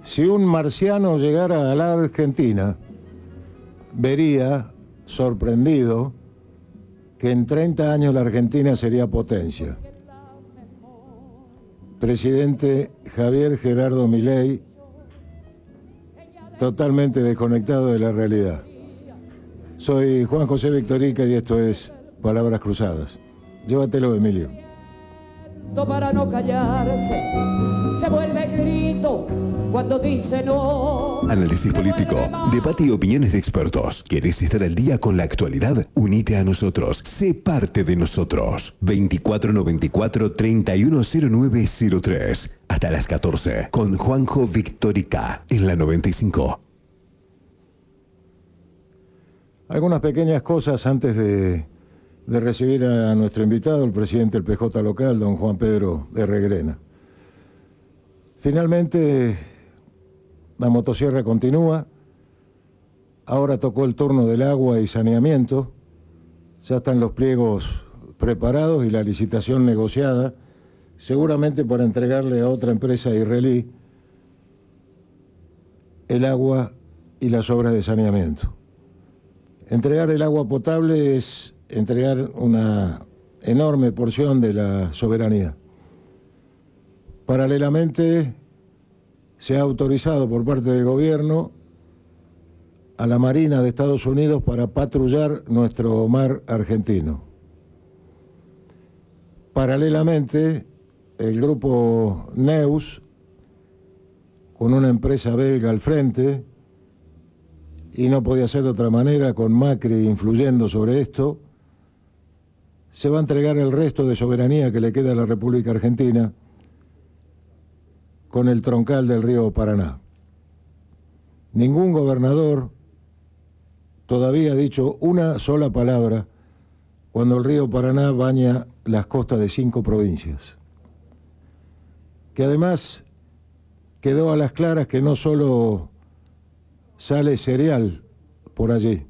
Si un marciano llegara a la Argentina, vería, sorprendido, que en 30 años la Argentina sería potencia. Presidente Javier Gerardo Milei, totalmente desconectado de la realidad. Soy Juan José Victorica y esto es Palabras Cruzadas. Llévatelo, Emilio. Para no callarse, se vuelve grito cuando dice no. Análisis político, debate y opiniones de expertos. ¿Querés estar al día con la actualidad? Unite a nosotros, sé parte de nosotros. 2494-310903 hasta las 14 con Juanjo Victorica en la 95. Algunas pequeñas cosas antes de recibir a nuestro invitado, el presidente del PJ local, don Juan Pedro de Regrena. Finalmente, la motosierra continúa. Ahora tocó el turno del agua y saneamiento. Ya están los pliegos preparados y la licitación negociada, seguramente para entregarle a otra empresa israelí el agua y las obras de saneamiento. Entregar el agua potable es entregar una enorme porción de la soberanía. Paralelamente, se ha autorizado por parte del gobierno a la Marina de Estados Unidos para patrullar nuestro mar argentino. Paralelamente, el grupo Neus, con una empresa belga al frente, y no podía ser de otra manera, con Macri influyendo sobre esto, se va a entregar el resto de soberanía que le queda a la República Argentina con el troncal del río Paraná. Ningún gobernador todavía ha dicho una sola palabra cuando el río Paraná baña las costas de 5 provincias. Que además quedó a las claras que no solo sale cereal por allí,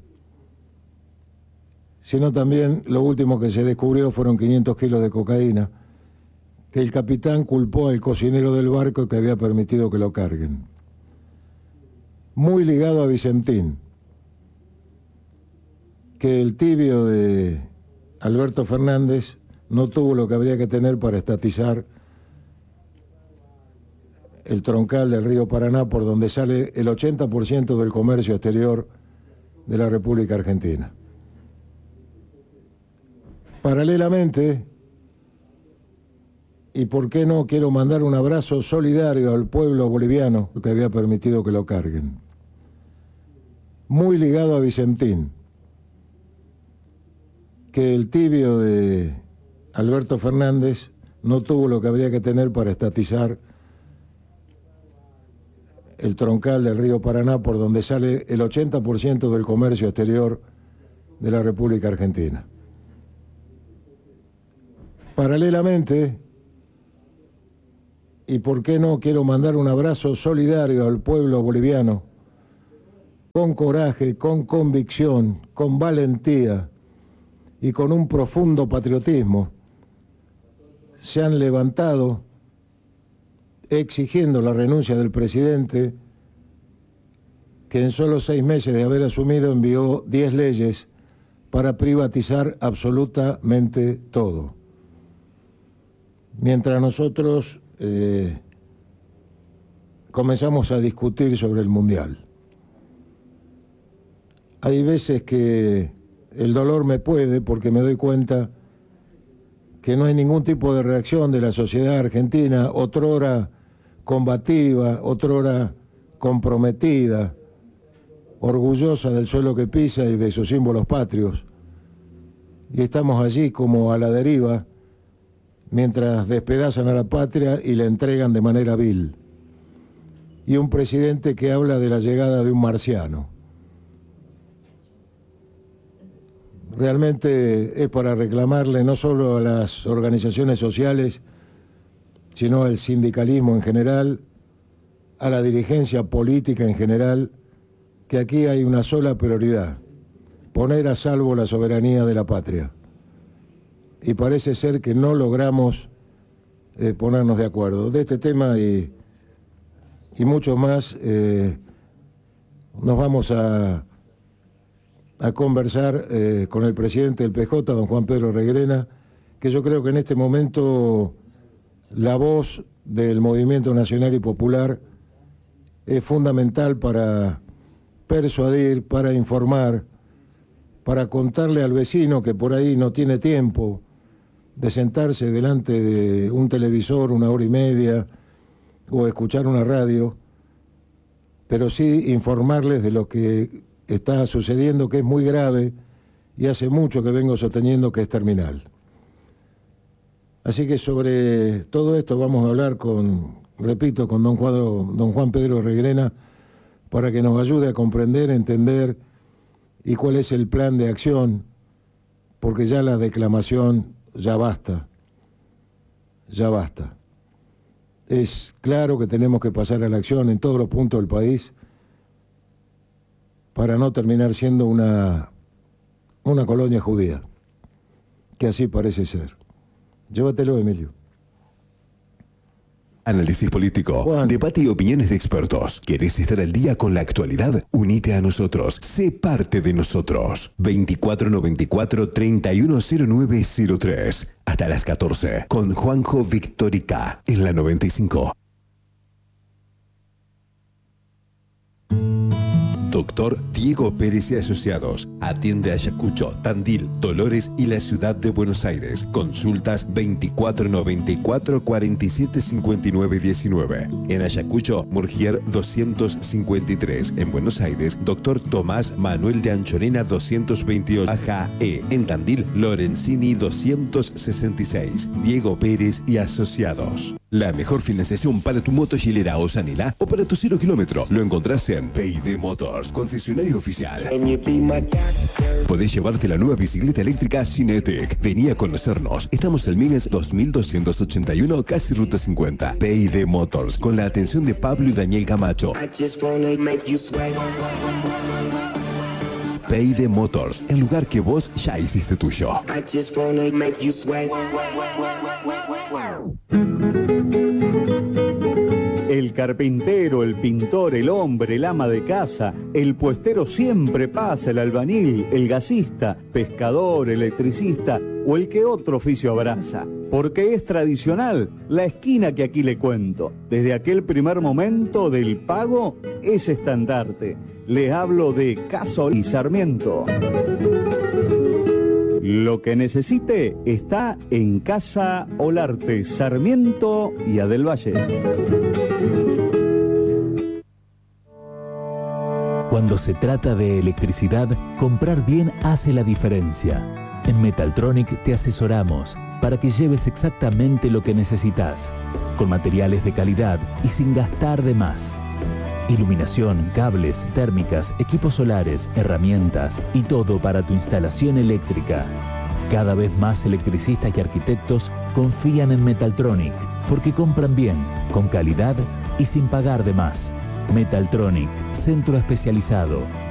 sino también lo último que se descubrió fueron 500 kilos de cocaína, que el capitán culpó al cocinero del barco que había permitido que lo carguen. Muy ligado a Vicentín, que el tibio de Alberto Fernández no tuvo lo que habría que tener para estatizar el troncal del río Paraná, por donde sale el 80% del comercio exterior de la República Argentina. Paralelamente, y por qué no, quiero mandar un abrazo solidario al pueblo boliviano que había permitido que lo carguen. Muy ligado a Vicentín, que el tibio de Alberto Fernández no tuvo lo que habría que tener para estatizar el troncal del río Paraná, por donde sale el 80% del comercio exterior de la República Argentina. Paralelamente, y por qué no, quiero mandar un abrazo solidario al pueblo boliviano, con coraje, con convicción, con valentía y con un profundo patriotismo, se han levantado exigiendo la renuncia del presidente, que en solo 6 meses de haber asumido envió 10 leyes para privatizar absolutamente todo. Mientras nosotros comenzamos a discutir sobre el Mundial. Hay veces que el dolor me puede, porque me doy cuenta que no hay ningún tipo de reacción de la sociedad argentina, otrora combativa, otrora comprometida, orgullosa del suelo que pisa y de sus símbolos patrios. Y estamos allí como a la deriva, mientras despedazan a la patria y la entregan de manera vil. Y un presidente que habla de la llegada de un marciano. Realmente es para reclamarle no solo a las organizaciones sociales, sino al sindicalismo en general, a la dirigencia política en general, que aquí hay una sola prioridad: poner a salvo la soberanía de la patria. Y parece ser que no logramos ponernos de acuerdo. De este tema y y muchos más, nos vamos a conversar con el presidente del PJ, don Juan Pedro Regrena, que yo creo que en este momento la voz del Movimiento Nacional y Popular es fundamental para persuadir, para informar, para contarle al vecino que por ahí no tiene tiempo de sentarse delante de un televisor 1 hora y media o escuchar una radio, pero sí informarles de lo que está sucediendo, que es muy grave y hace mucho que vengo sosteniendo que es terminal. Así que sobre todo esto vamos a hablar con don Juan Pedro Regrena, para que nos ayude a comprender, entender y cuál es el plan de acción, porque ya la declamación ya basta, ya basta. Es claro que tenemos que pasar a la acción en todos los puntos del país para no terminar siendo una colonia judía, que así parece ser. Llévatelo, Emilio. Análisis político, Juan. debate y opiniones de expertos. ¿Querés estar al día con la actualidad? Unite a nosotros. Sé parte de nosotros. 2494-310903. Hasta las 14. Con Juanjo Victorica en la 95. Doctor Diego Pérez y Asociados. Atiende Ayacucho, Tandil, Dolores y la ciudad de Buenos Aires. Consultas 2494-475919. En Ayacucho, Murgier 253. En Buenos Aires, Doctor Tomás Manuel de Anchorena 228. AJE. En Tandil, Lorenzini 266. Diego Pérez y Asociados. La mejor financiación para tu moto hilera o Sanila o para tu 0 kilómetro lo encontrás en P&D Motors, concesionario oficial. Podés llevarte la nueva bicicleta eléctrica Cinetic. Vení a conocernos. Estamos en Migues 2281, casi Ruta 50. P&D Motors, con la atención de Pablo y Daniel Camacho. P&D Motors, el lugar que vos ya hiciste tuyo. El carpintero, el pintor, el hombre, el ama de casa, el puestero siempre pasa, el albañil, el gasista, pescador, electricista o el que otro oficio abraza. Porque es tradicional la esquina que aquí le cuento. Desde aquel primer momento del pago es estandarte. Les hablo de Casa y Sarmiento. Lo que necesite está en Casa Olarte, Sarmiento y Adel Valle. Cuando se trata de electricidad, comprar bien hace la diferencia. En Metaltronic te asesoramos para que lleves exactamente lo que necesitas, con materiales de calidad y sin gastar de más. Iluminación, cables, térmicas, equipos solares, herramientas y todo para tu instalación eléctrica. Cada vez más electricistas y arquitectos confían en Metaltronic porque compran bien, con calidad y sin pagar de más. Metaltronic, centro especializado